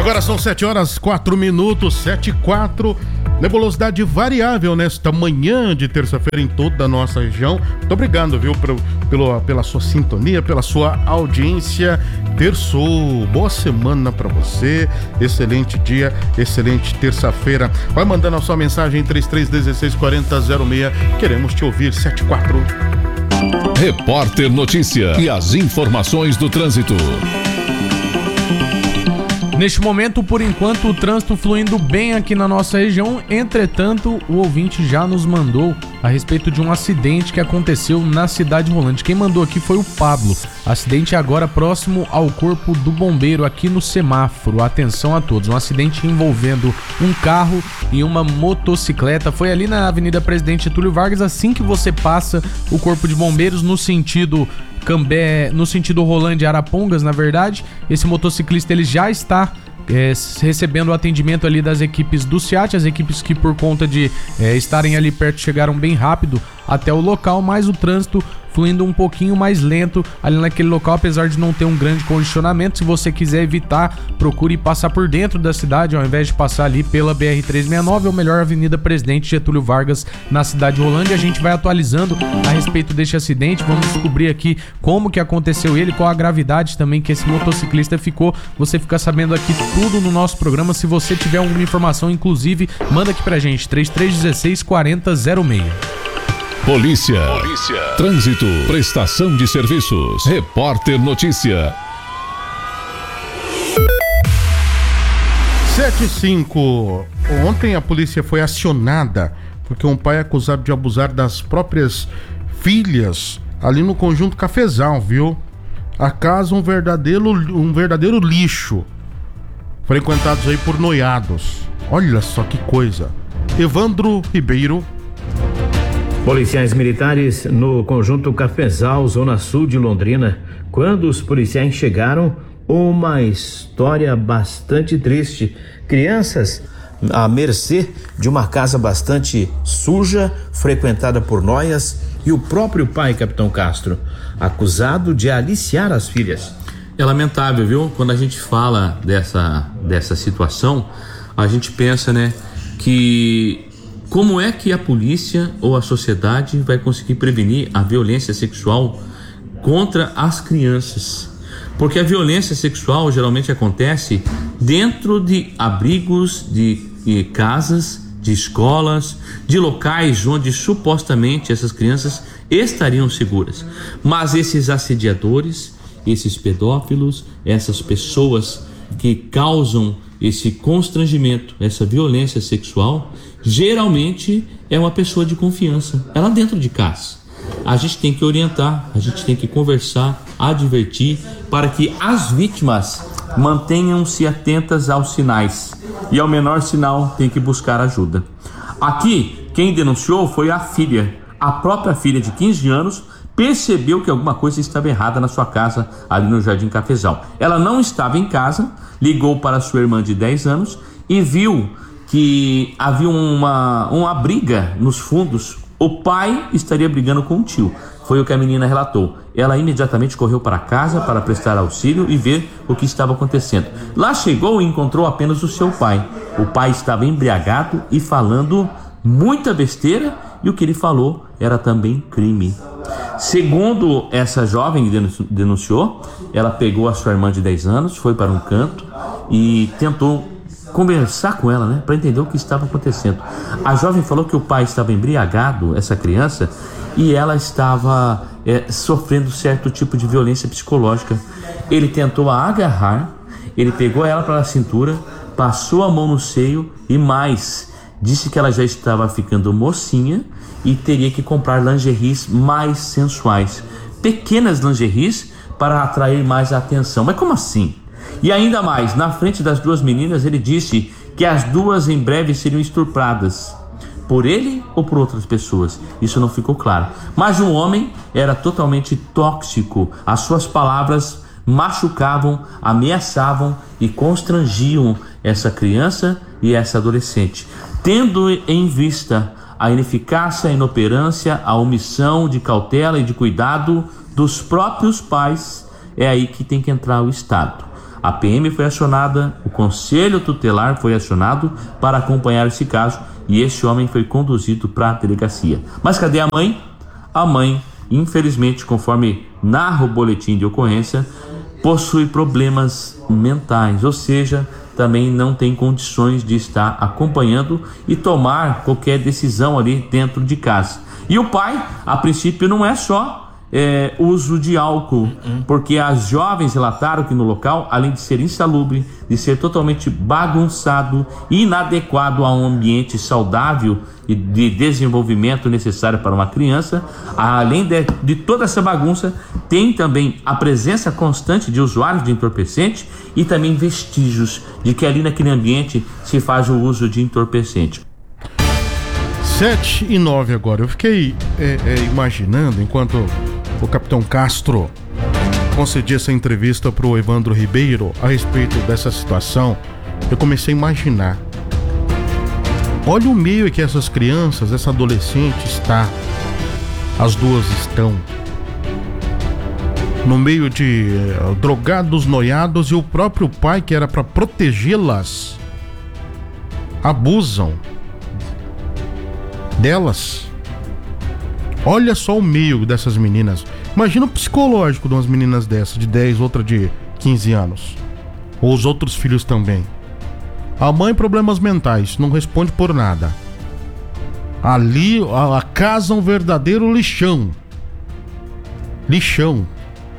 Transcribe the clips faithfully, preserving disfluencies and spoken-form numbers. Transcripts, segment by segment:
Agora são sete horas, quatro minutos, sete e quatro. Nebulosidade variável nesta manhã de terça-feira em toda a nossa região. Muito obrigado, viu, pelo, pelo, pela sua sintonia, pela sua audiência. Terçou, boa semana pra você, excelente dia, excelente terça-feira. Vai mandando a sua mensagem três três um seis quatro zero zero seis. Queremos te ouvir. Sete e quatro. Repórter Notícia e as informações do trânsito. Neste momento, por enquanto, o trânsito fluindo bem aqui na nossa região. Entretanto, o ouvinte já nos mandou a respeito de um acidente que aconteceu na Cidade Rolante. Quem mandou aqui foi o Pablo. Acidente agora próximo ao Corpo do Bombeiro, aqui no semáforo. Atenção a todos. Um acidente envolvendo um carro e uma motocicleta. Foi ali na Avenida Presidente Getúlio Vargas, assim que você passa o Corpo de Bombeiros no sentido Cambé, no sentido Rolândia Arapongas, na verdade. Esse motociclista ele já está é, recebendo o atendimento ali das equipes do SEAT, as equipes que por conta de é, estarem ali perto chegaram bem rápido até o local, mas o trânsito fluindo um pouquinho mais lento ali naquele local, apesar de não ter um grande congestionamento. Se você quiser evitar, procure passar por dentro da cidade, ao invés de passar ali pela B R trezentos e sessenta e nove, ou melhor, Avenida Presidente Getúlio Vargas, na cidade Rolândia. A gente vai atualizando a respeito deste acidente, vamos descobrir aqui como que aconteceu ele, qual a gravidade também que esse motociclista ficou. Você fica sabendo aqui tudo no nosso programa. Se você tiver alguma informação, inclusive, manda aqui pra gente, três três um seis quatro zero seis. Polícia. Polícia. Trânsito. Prestação de serviços. Repórter Notícia. sete e cinco. Ontem a polícia foi acionada porque um pai é acusado de abusar das próprias filhas ali no Conjunto Cafezal, viu? A casa um verdadeiro, um verdadeiro lixo, frequentados aí por noiados. Olha só que coisa. Evandro Ribeiro. Policiais militares no Conjunto Cafezal, zona sul de Londrina. Quando os policiais chegaram, uma história bastante triste. Crianças à mercê de uma casa bastante suja, frequentada por noias, e o próprio pai, Capitão Castro, acusado de aliciar as filhas. É lamentável, viu? Quando a gente fala dessa, dessa situação, a gente pensa, né, que como é que a polícia ou a sociedade vai conseguir prevenir a violência sexual contra as crianças? Porque a violência sexual geralmente acontece dentro de abrigos, de, de casas, de escolas, de locais onde supostamente essas crianças estariam seguras. Mas esses assediadores, esses pedófilos, essas pessoas que causam esse constrangimento, essa violência sexual, geralmente é uma pessoa de confiança, é lá dentro de casa. A gente tem que orientar, a gente tem que conversar, advertir, para que as vítimas mantenham-se atentas aos sinais, e ao menor sinal tem que buscar ajuda. Aqui, quem denunciou foi a filha. A própria filha de quinze anos percebeu que alguma coisa estava errada na sua casa, ali no Jardim Cafezal. Ela não estava em casa, ligou para sua irmã de dez anos e viu que havia uma, uma briga nos fundos. O pai estaria brigando com o tio. Foi o que a menina relatou. Ela imediatamente correu para casa para prestar auxílio e ver o que estava acontecendo. Lá chegou e encontrou apenas o seu pai. O pai estava embriagado e falando muita besteira, e o que ele falou era também crime. Segundo essa jovem que denunciou, ela pegou a sua irmã de dez anos, foi para um canto e tentou conversar com ela, né, para entender o que estava acontecendo. A jovem falou que o pai estava embriagado, essa criança, e ela estava é, sofrendo certo tipo de violência psicológica. Ele tentou a agarrar, ele pegou ela pela cintura, passou a mão no seio e mais, disse que ela já estava ficando mocinha e teria que comprar lingeries mais sensuais, pequenas lingeries para atrair mais a atenção. Mas como assim? E ainda mais, na frente das duas meninas, ele disse que as duas em breve seriam estupradas, por ele ou por outras pessoas. Isso não ficou claro. Mas o homem era totalmente tóxico. As suas palavras machucavam, ameaçavam e constrangiam essa criança e essa adolescente. Tendo em vista a ineficácia, a inoperância, a omissão de cautela e de cuidado dos próprios pais, é aí que tem que entrar o Estado. A P M foi acionada, o Conselho Tutelar foi acionado para acompanhar esse caso e esse homem foi conduzido para a delegacia. Mas cadê a mãe? A mãe, infelizmente, conforme narra o boletim de ocorrência, possui problemas mentais, ou seja, também não tem condições de estar acompanhando e tomar qualquer decisão ali dentro de casa. E o pai, a princípio, não é só é, uso de álcool, porque as jovens relataram que no local, além de ser insalubre, de ser totalmente bagunçado e inadequado a um ambiente saudável e de desenvolvimento necessário para uma criança, além de, de toda essa bagunça, tem também a presença constante de usuários de entorpecente e também vestígios de que ali naquele ambiente se faz o uso de entorpecente. sete e nove agora. Eu fiquei é, é, imaginando, enquanto o capitão Castro concedia essa entrevista para o Evandro Ribeiro a respeito dessa situação, eu comecei a imaginar. Olha o meio em que essas crianças, essa adolescente está. As duas estão no meio de uh, drogados, noiados, e o próprio pai, que era para protegê-las, abusam delas. Olha só o meio dessas meninas. Imagina o psicológico de umas meninas dessas, de dez, outra de quinze anos. Ou os outros filhos também. A mãe, problemas mentais, não responde por nada. Ali, a, a casa é um verdadeiro lixão. Lixão.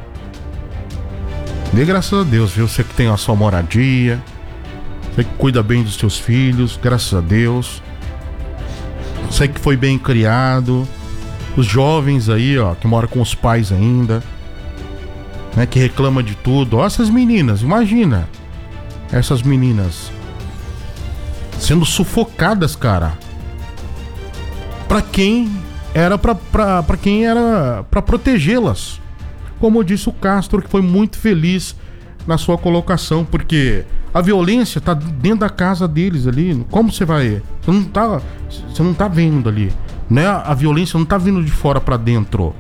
Dê graças a Deus, viu? Você que tem a sua moradia, você que cuida bem dos seus filhos, graças a Deus. Você que foi bem criado. Os jovens aí, ó, que moram com os pais ainda, né, que reclama de tudo. Ó, essas meninas, imagina. Essas meninas sendo sufocadas, cara. Pra quem era pra, pra, pra quem era pra protegê-las. Como disse o Castro, que foi muito feliz na sua colocação, porque a violência tá dentro da casa deles ali. Como você vai... Você não tá, você não tá vendo ali, né? A violência não tá vindo de fora pra dentro.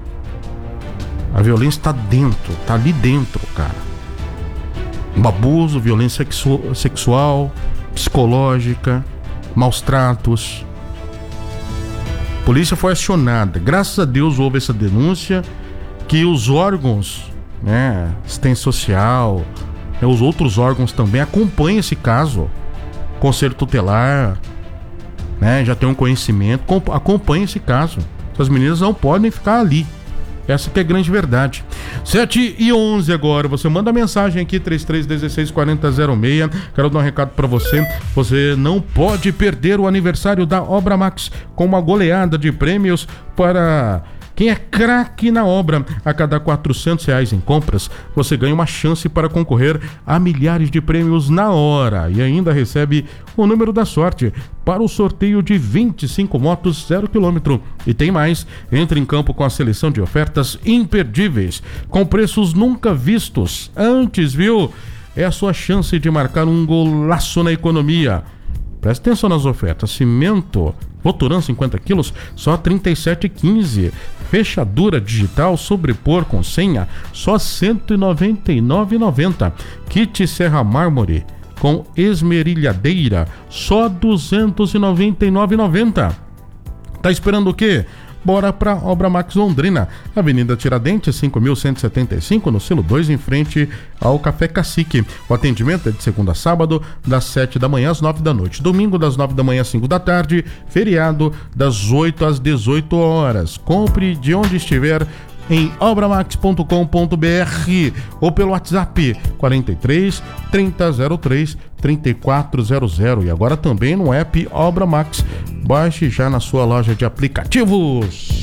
A violência tá dentro, tá ali dentro, cara. Um abuso, violência sexu- sexual, psicológica, maus tratos. A polícia foi acionada. Graças a Deus houve essa denúncia, que os órgãos, né, assistência social, né, os outros órgãos também acompanham esse caso. Conselho Tutelar, né, já tem um conhecimento, acompanha esse caso. Essas meninas não podem ficar ali. Essa que é a grande verdade. sete e onze agora. Você manda mensagem aqui, trinta e três, dezesseis, quarenta, zero seis. Quero dar um recado pra você. Você não pode perder o aniversário da Obra Max com uma goleada de prêmios para... Quem é craque na obra. A cada quatrocentos reais em compras, você ganha uma chance para concorrer a milhares de prêmios na hora. E ainda recebe o número da sorte para o sorteio de vinte e cinco motos zero quilômetro. E tem mais. Entre em campo com a seleção de ofertas imperdíveis, com preços nunca vistos antes, viu? É a sua chance de marcar um golaço na economia. Preste atenção nas ofertas. Cimento Votoran cinquenta quilos, só trinta e sete reais e quinze centavos. Fechadura digital sobrepor com senha, só cento e noventa e nove reais e noventa centavos. Kit Serra Mármore com esmerilhadeira, só duzentos e noventa e nove reais e noventa centavos. Tá esperando o quê? Bora pra Obra Max Londrina, Avenida Tiradentes, cinco mil cento e setenta e cinco, no silo dois, em frente ao Café Cacique. O atendimento é de segunda a sábado, das sete da manhã às nove da noite. Domingo, das nove da manhã às cinco da tarde. Feriado, das oito às dezoito horas. Compre de onde estiver em obramax ponto com ponto b r ou pelo WhatsApp quarenta e três, trinta, zero três, trinta e quatro zero zero. E agora também no app Obra Max. Baixe já na sua loja de aplicativos.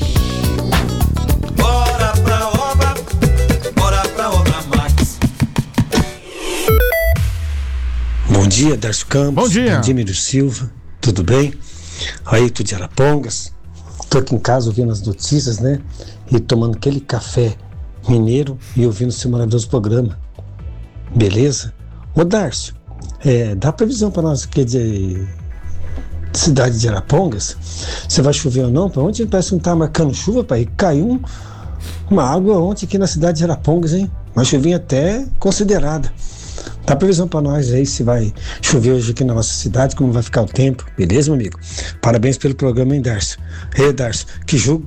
Bora pra obra, bora pra Obra Max. Bom dia, Darcio Campos. Bom dia. Vladimir Silva, tudo bem? Ayrton de Arapongas. Tô aqui em casa ouvindo as notícias, né? E tomando aquele café mineiro e ouvindo o seu maravilhoso programa. Beleza? Ô, Darcio, é, dá previsão para nós, quer dizer, cidade de Arapongas? Se vai chover ou não? Para onde parece que não tá marcando chuva, pai? Caiu um, uma água ontem aqui na cidade de Arapongas, hein? Uma chuvinha até considerada. Dá previsão para nós aí se vai chover hoje aqui na nossa cidade, como vai ficar o tempo, beleza, meu amigo? Parabéns pelo programa, hein, Darcio? Ei, Darcio, que jogo